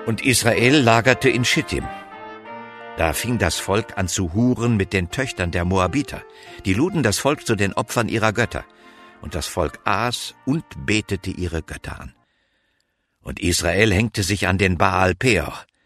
Und Israel lagerte in Schittim. Da fing das Volk an zu huren mit den Töchtern der Moabiter. Die luden das Volk zu den Opfern ihrer Götter. Und das Volk aß und betete ihre Götter an. Und Israel hängte sich an den Baal Peor,